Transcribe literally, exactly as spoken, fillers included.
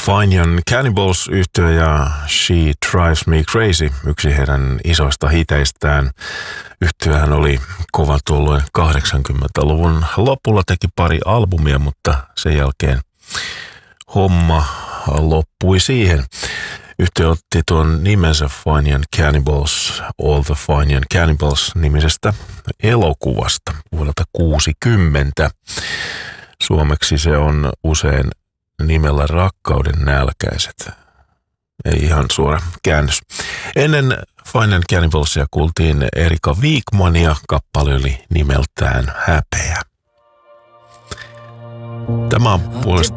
Fine and Cannibals -yhtye ja She Drives Me Crazy, yksi heidän isoista hiteistään. Yhtyehän oli kovan tuolloin kahdeksankymmentäluvun lopulla, teki pari albumia, mutta sen jälkeen homma loppui siihen. Yhtye otti tuon nimensä Fine and Cannibals, All the Fine and Cannibals -nimisestä elokuvasta vuodelta kuusikymmentä. Suomeksi se on usein nimellä Rakkauden nälkäiset. Ei ihan suora käännös. Ennen Fine and Cannibalsia kuultiin Erika Wikmania, kappale oli nimeltään Häpeä. Tämä on puolestaan